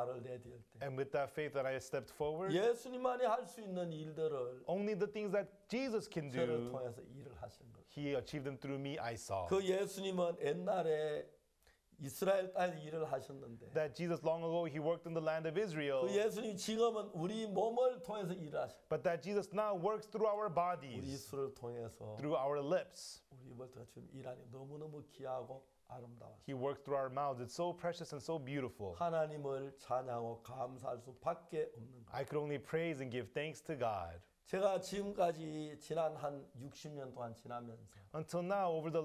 발을 내딜 때 And with that faith that I stepped forward, 예수님만이 할 수 있는 일들을 only the things that Jesus can 저를 do, 통해서 일을 하시는 거예요. He achieved them through me, I saw. 그 예수님은 옛날에 이스라엘 땅에 일을 하셨는데 That Jesus long ago, He worked in the land of Israel. 그 예수님 지금은 우리 몸을 통해서 일을 하셔. But that Jesus now works through our 우리 bodies, 입술을 통해서 through our lips. 우리 입을 통해서 지금 일하니 너무너무 귀하고 아름다워. He works through our mouths. It's so precious and so beautiful. 하나님을 찬양하고 감사할 수밖에 없는 거. I could only praise and give thanks to God. 제가 지금까지 지난 한 60년 동안 지나면서 Until now, over the